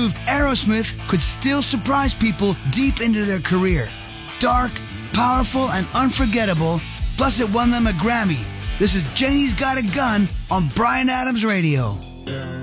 proved Aerosmith could still surprise people deep into their career. Dark, powerful, and unforgettable, plus it won them a Grammy. This is Janie's Got a Gun on Bryan Adams Radio.